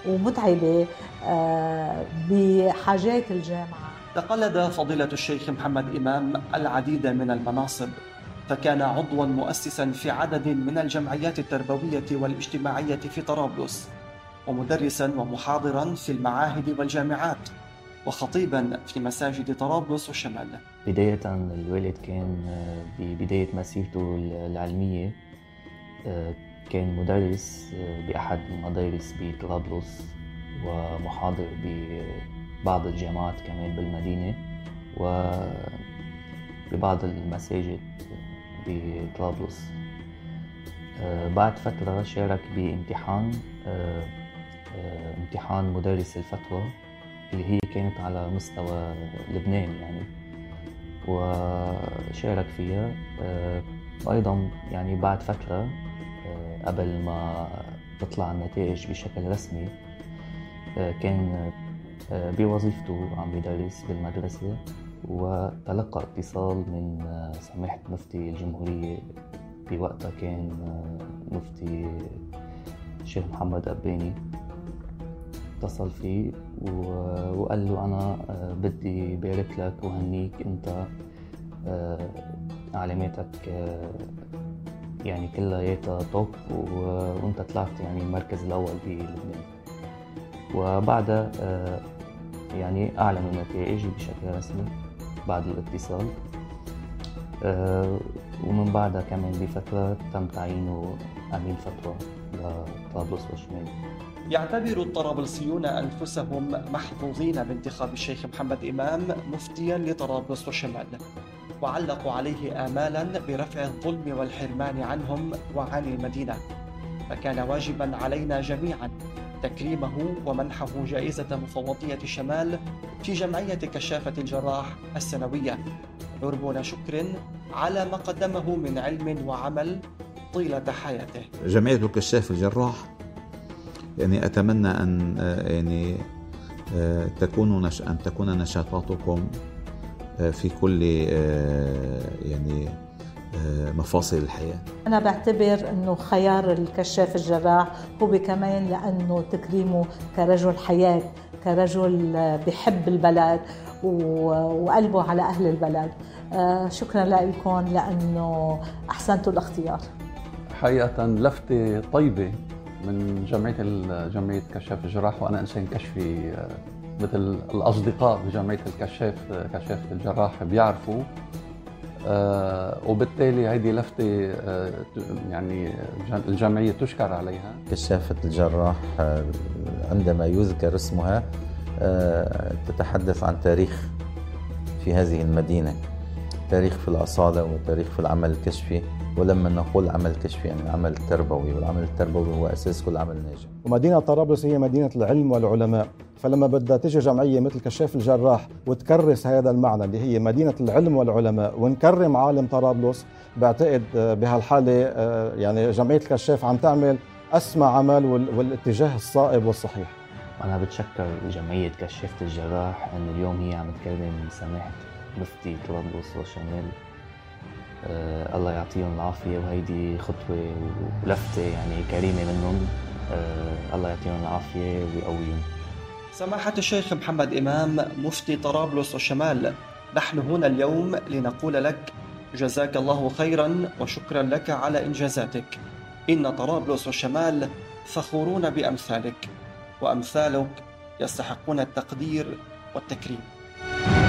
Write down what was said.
ومتعبة بحاجات الجامعة. تقلد فضيلة الشيخ محمد إمام العديد من المناصب، فكان عضواً مؤسساً في عدد من الجمعيات التربوية والاجتماعية في طرابلس، ومدرساً ومحاضراً في المعاهد والجامعات، وخطيباً في مساجد طرابلس والشمال. بداية الوالد كان ببداية مسيرته العلمية كان مدرس بأحد المدارس بطرابلس، ومحاضر ببعض الجامعات كمان بالمدينة وببعض المساجد بطرابلس. بعد فترة شارك بامتحان امتحان مدرس الفتوى اللي هي كانت على مستوى لبنان يعني، وشارك فيها أيضا يعني بعد فترة قبل ما تطلع النتائج بشكل رسمي. كان بوظيفته عم يدرس بالمدرسة، وتلقى اتصال من سماحة مفتي الجمهورية بوقتها كان مفتي الشيخ محمد أباني. اتصل فيه وقال له أنا بدي بارك لك وهنيك، أنت علاماتك يعني كلها توب، وأنت طلعت يعني المركز الأول بلبنان. وبعدها يعني أعلنوا النتائج بشكل رسمي بعد الاتصال، ومن بعدها كمان بفترة تم تعيينه أمين فتوى لطرابلس والشمال. يعتبر الطرابلسيون أنفسهم محظوظين بانتخاب الشيخ محمد إمام مفتياً لطرابلس والشمال، وعلقوا عليه آمالاً برفع الظلم والحرمان عنهم وعن المدينة، فكان واجباً علينا جميعاً تكريمه ومنحه جائزة مفوضية الشمال في جمعية كشافة الجراح السنوية، عربون شكر على ما قدمه من علم وعمل طيلة حياته. جمعية الكشاف الجراح يعني أتمنى أن يعني تكون نشاطاتكم في كل يعني مفاصل الحياة. أنا بعتبر أنه خيار الكشاف الجراح هو كمان لأنه تكريمه كرجل حياة، كرجل بحب البلد وقلبه على أهل البلد. شكرا لكم لأنه أحسنتوا الاختيار. حقيقة لفتة طيبة من جمعية كشاف الجراح، وأنا إنسان كشفي مثل الأصدقاء بجمعية كشافة الجراح بيعرفوا، وبالتالي هذه لفتة يعني الجمعية تشكر عليها. كشافة الجراح عندما يذكر اسمها تتحدث عن تاريخ في هذه المدينة، تاريخ في الأصالة وتاريخ في العمل الكشفي. ولما نقول عمل كشفي يعني عمل تربوي، والعمل التربوي هو أساس كل عمل ناجح. ومدينة طرابلس هي مدينة العلم والعلماء، فلما بدها تيجي جمعية مثل كشاف الجراح وتكرس هذا المعنى اللي هي مدينة العلم والعلماء ونكرم عالم طرابلس، بعتقد بهالحالة يعني جمعية الكشاف عم تعمل أسمى عمل والاتجاه الصائب والصحيح. أنا بتشكر جمعية كشافة الجراح أن اليوم هي عم تكرم سماحة مفتي طرابلس والشمال. الله يعطيهم العافية، وهيدي خطوة ولفتة يعني كريمة منهم. الله يعطيهم العافية ويقويهم. سماحة الشيخ محمد إمام مفتي طرابلس والشمال، نحن هنا اليوم لنقول لك جزاك الله خيرا وشكرا لك على إنجازاتك. إن طرابلس والشمال فخورون بأمثالك، وأمثالك يستحقون التقدير والتكريم.